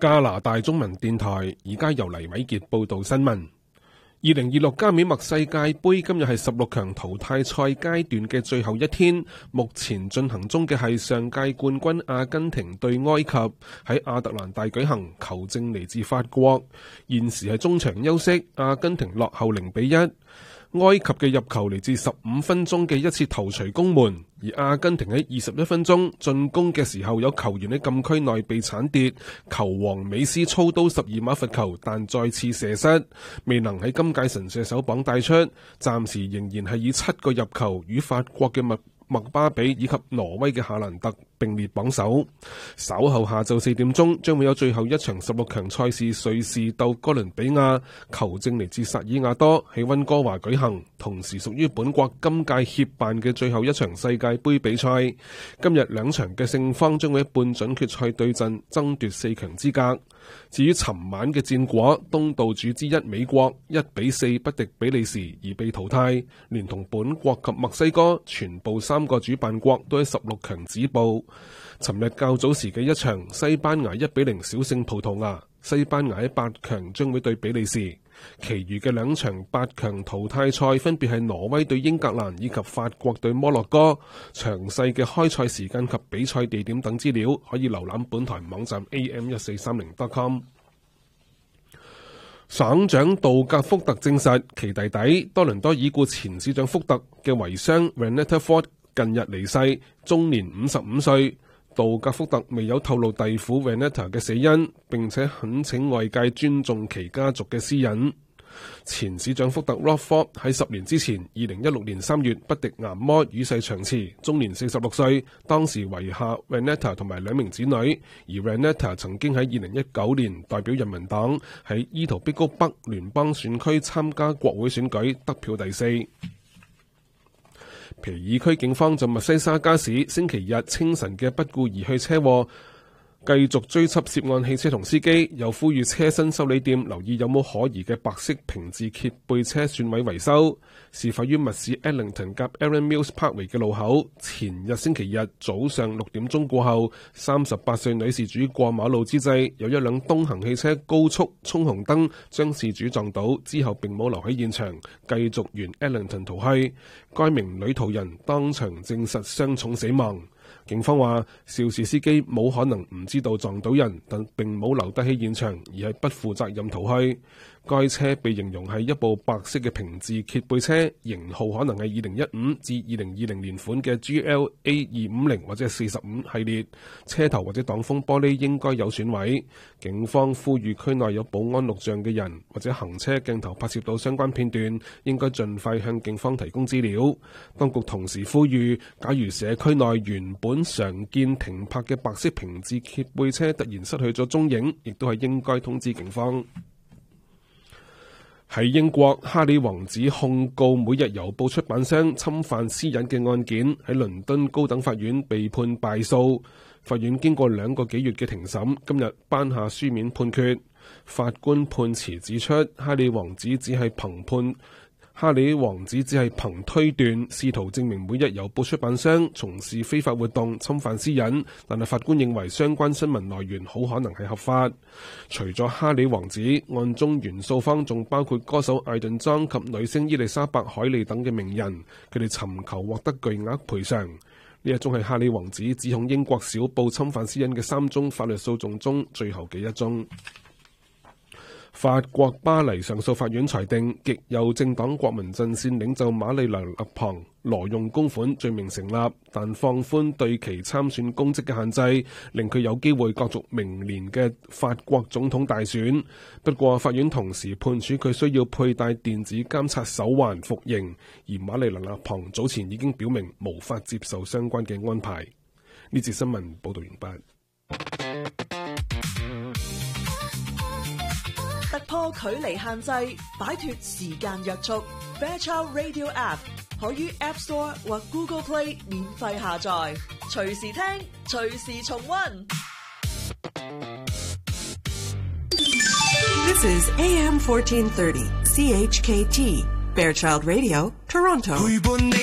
加拿大中文電台而家由黎偉傑報道新聞。2026加美墨世界盃今日係16強淘汰賽階段嘅最後一天，目前進行中嘅係上屆冠軍阿根廷對埃及，喺亞特蘭大舉行，球證嚟自法國。現時係中場休息，阿根廷落後0-1。埃及嘅入球嚟自15分鐘嘅一次頭槌攻門，而阿根廷喺21分鐘進攻嘅時候，有球員喺禁區內被鏟跌，球王美斯操刀12碼罰球，但再次射失，未能喺今屆神射手榜帶出，暫時仍然係以7個入球與法國嘅麥巴比以及挪威嘅夏蘭特並列榜首。稍後下晝4點鐘將會有最後一場16強賽事，瑞士鬥哥倫比亞，球證嚟自薩爾瓦多，喺溫哥華舉行，同時屬於本國今屆協辦嘅最後一場世界盃比賽。今日兩場嘅勝方將會喺半準決賽對陣，爭奪4強資格。至於尋晚嘅戰果，東道主之一美國1-4不敵比利時而被淘汰，連同本國及墨西哥，全部3個主辦國都喺16強止步。尋日較早時嘅一場，西班牙1-0小勝葡萄牙，西班牙喺8強將會對比利時。其餘嘅兩場8強淘汰賽分別係挪威對英格蘭以及法國對摩洛哥。詳細嘅開賽時間及比賽地點等資料可以瀏覽本台網站 am1430.com。省長杜格福特證實，其弟弟多倫多已故前市長福特嘅遺孀 Renetta Ford 近日離世，終年55歲。杜格福特未有透露弟婦 Renetta 嘅死因，並且懇請外界尊重其家族嘅私隱。前市長福特 Rob Ford 喺10年之前2016年3月不敵癌魔與世長辭，終年46歲，當時遺下 Renetta 同埋2名子女，而 Renetta 曾經喺2019年代表人民黨喺伊圖碧谷北聯邦選區參加國會選舉，得票第4。皮爾區警方就密西沙加市星期日清晨嘅不顧而去車禍繼續追緝涉案汽車同司機，又呼籲車身修理店留意有冇可疑嘅白色平治揭背車損毀維修。事發於密市 Eglinton 及 Erin Mills Parkway 嘅路口，前日星期日早上6點鐘過後，38歲女事主過馬路之際，有一輛東行汽車高速衝紅燈將事主撞倒，之後並冇留喺現場，繼續沿 Eglinton 逃去。該名女途人當場證實傷重死亡。警方話，肇事司機冇可能唔知道撞到人，但並冇留得起現場，而係不負責任逃去。該車被形容係一部白色嘅平治揭背車，型號可能係2015至2020年款嘅 GLA250或者45系列，車頭或者擋風玻璃應該有損毀。警方呼籲區內有保安錄像嘅人或者行車鏡頭拍攝到相關片段，應該盡快向警方提供資料。當局同時呼籲，假如社區內原本常見停泊嘅白色平治揭背車突然失去咗蹤影，亦都係應該通知警方。喺英國，哈里王子控告每日郵報出版商侵犯私隱嘅案件喺倫敦高等法院被判敗訴。法院經過2個幾月嘅庭審，今日頒下書面判決。法官判詞指出，哈里王子只係憑推斷，試圖證明每日郵報出版商從事非法活動，侵犯私隱，但係法官認為相關新聞來源好可能係合法。除咗哈里王子，案中原訴方仲包括歌手艾頓莊及女星伊麗莎白海莉等嘅名人，佢哋尋求獲得巨額賠償。呢一宗係哈里王子指控英國小報侵犯私隱嘅3宗法律訴訟中最後嘅一宗。法國巴黎上訴法院裁定，極右政黨國民陣線領袖瑪麗娜勒龐挪用公款罪名成立，但放寬對其參選公職嘅限制，令佢有機會角逐明年嘅法國總統大選。不過，法院同時判處佢需要佩戴電子監察手環服刑，而瑪麗娜勒龐早前已經表明無法接受相關嘅安排。呢節新聞報道完畢。 突破距離限制，擺脫時間約束。Fairchild Radio App 可於 App Store 或 Google Play 免費下載，隨時聽，隨時重溫。 This is AM 1430 CHKT Fairchild Radio, Toronto.